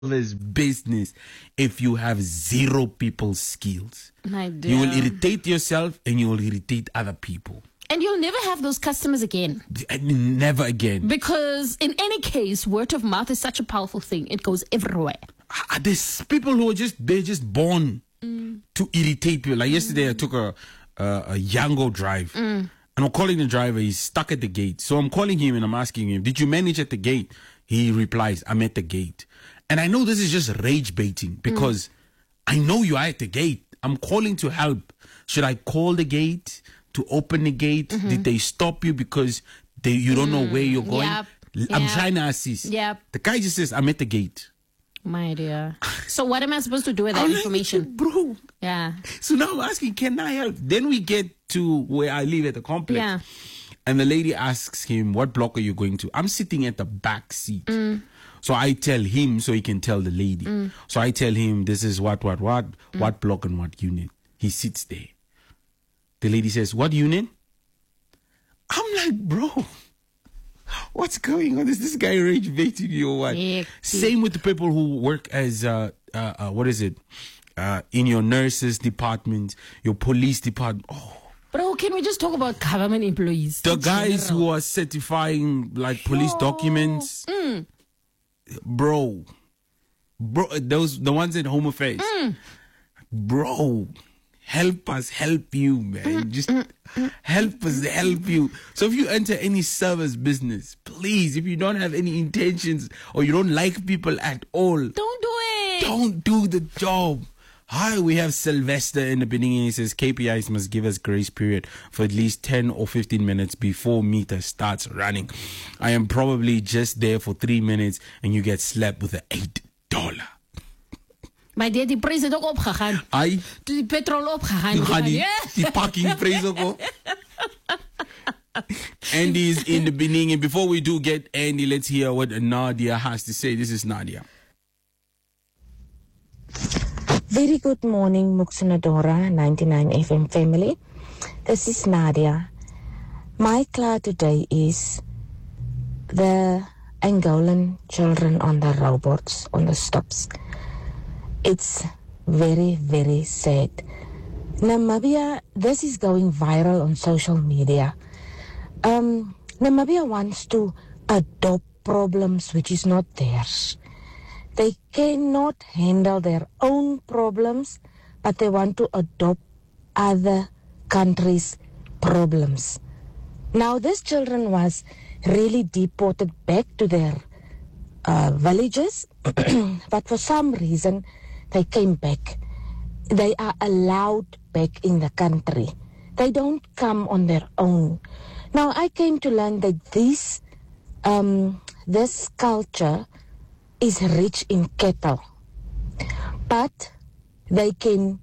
this business if you have zero people skills. My dear. You will irritate yourself and you will irritate other people. And you'll never have those customers again. Never again. Because in any case, word of mouth is such a powerful thing. It goes everywhere. There's people who are they're just born to irritate people. Like yesterday, I took a Yango drive. And I'm calling the driver. He's stuck at the gate. So I'm calling him and I'm asking him, did you manage at the gate? He replies, I'm at the gate. And I know this is just rage baiting because I know you are at the gate. I'm calling to help. Should I call the gate to open the gate? Did they stop you because you don't know where you're going? I'm trying to assist. The guy just says, I'm at the gate. My dear. So what am I supposed to do with that information? Bro. Yeah. So now I'm asking, can I help? Then we get to where I live at the complex. Yeah. And the lady asks him, what block are you going to? I'm sitting at the back seat. So I tell him so he can tell the lady. So I tell him, this is what block and what unit. He sits there. The lady says, what unit? I'm like, bro, what's going on? Is this guy rage baiting you or what? Same with the people who work as, in your nurses department, your police department. Oh. Bro, can we just talk about government employees? The guys who are certifying like police documents. Bro, the ones at Home Affairs. Bro, help us help you, man. Just help us help you. So if you enter any service business, please, if you don't have any intentions or you don't like people at all, don't do it. Don't do the job. Hi, we have Sylvester in the beginning. He says KPIs must give us grace period for at least 10 or 15 minutes before meter starts running. I am probably just there for 3 minutes and you get slapped with $8. My dear, die prijs het ook opgegaan. Ai. Die petrol opgegaan. Die parking prijs ook op. Andy is in the beginning. And before we do get Andy, let's hear what Nadia has to say. This is Nadia. Very good morning, Muksunadora 99 FM family. This is Nadia. My cloud today is the Angolan children on the robots, on the stops. It's very, very sad. Namibia, this is going viral on social media. Namibia wants to adopt problems which is not theirs. They cannot handle their own problems, but they want to adopt other countries' problems. Now, these children was really deported back to their villages, but for some reason, they came back. They are allowed back in the country. They don't come on their own. Now, I came to learn that this culture is rich in cattle, but they can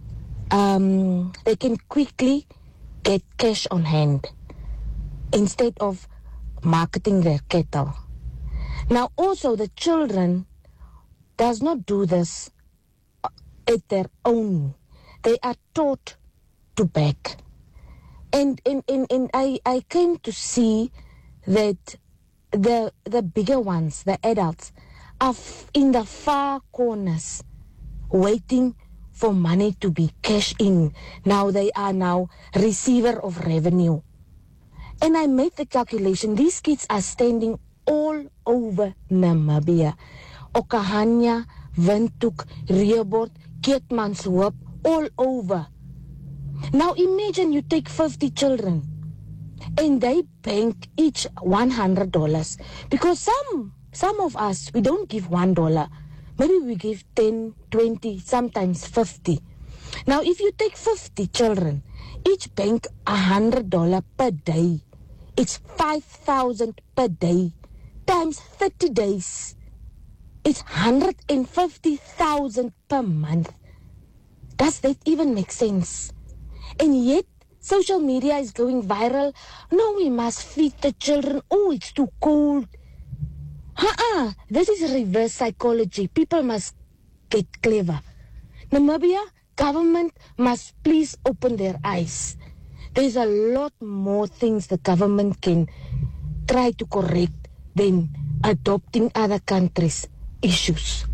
quickly get cash on hand instead of marketing their cattle. Now also the children does not do this at their own. They are taught to beg. And I came to see that the bigger ones, the adults, are in the far corners waiting for money to be cashed in. Now they are now receiver of revenue. And I made the calculation. These kids are standing all over Namibia. Okahanya, Windhoek, Rehoboth, Keetmanshoop, all over. Now imagine you take 50 children and they bank each $100. Because some of us, we don't give $1. Maybe we give 10, 20, sometimes 50. Now, if you take 50 children, each bank $100 per day. It's 5,000 per day. Times 30 days. It's 150,000 per month. Does that even make sense? And yet, social media is going viral. No, we must feed the children. Oh, it's too cold. This is reverse psychology. People must get clever. Namibia government must please open their eyes. There's a lot more things the government can try to correct than adopting other countries' issues.